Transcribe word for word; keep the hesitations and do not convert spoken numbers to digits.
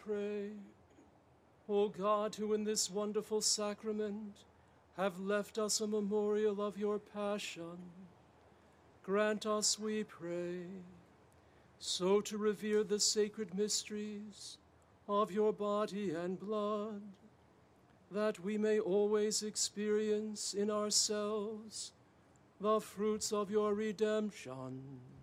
pray. O God, who in this wonderful sacrament have left us a memorial of your passion, grant us, we pray, so to revere the sacred mysteries of your body and blood, that we may always experience in ourselves the fruits of your redemption.